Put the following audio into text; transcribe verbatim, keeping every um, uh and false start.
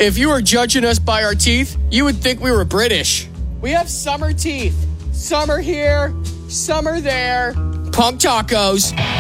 If you were judging us by our teeth, you would think we were British. We have summer teeth. Summer here, summer there. Punk tacos.